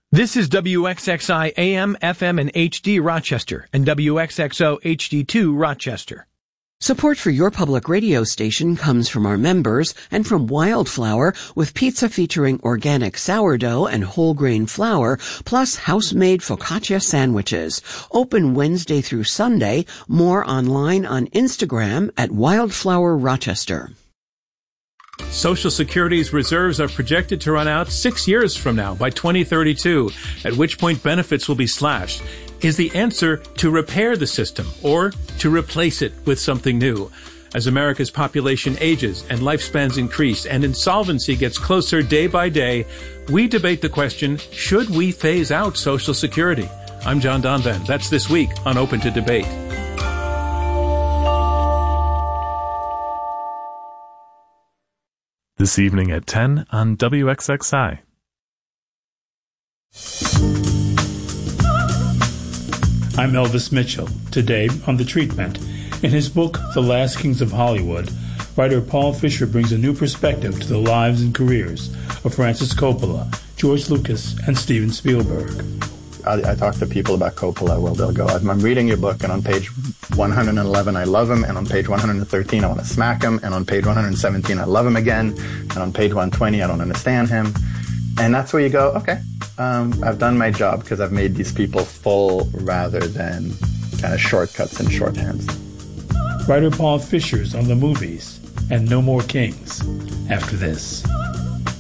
This is WXXI AM, FM, and HD Rochester and WXXO HD2 Rochester. Support for your public radio station comes from our members and from Wildflower, with pizza featuring organic sourdough and whole grain flour, plus house-made focaccia sandwiches. Open Wednesday through Sunday. More online on Instagram at Wildflower Rochester. Social Security's reserves are projected to run out 6 years from now, by 2032, at which point benefits will be slashed. Is the answer to repair the system or to replace it with something new? As America's population ages and lifespans increase and insolvency gets closer day by day, we debate the question, should we phase out Social Security? I'm John Donvan. That's This Week on Open to Debate. This evening at 10 on WXXI. I'm Elvis Mitchell. Today on The Treatment, in his book, The Last Kings of Hollywood, writer Paul Fisher brings a new perspective to the lives and careers of Francis Coppola, George Lucas, and Steven Spielberg. I talk to people about Coppola. Well, they'll go, I'm reading your book, and on page 111 I love him, and on page 113 I want to smack him, and on page 117 I love him again, and on page 120 I don't understand him. And that's where you go, okay, I've done my job because I've made these people full rather than kind of shortcuts and shorthands. Writer Paul Fisher's on the movies and No More Kings after this.